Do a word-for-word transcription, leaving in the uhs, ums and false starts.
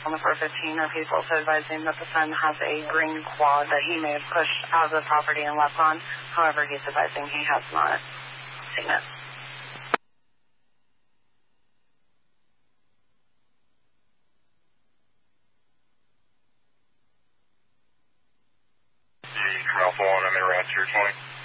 on the four fifteen, or he's also advising that the son has a green quad that he may have pushed out of the property and left on. However, he's advising he has not seen it. Alpha one, I'm in around two twenty.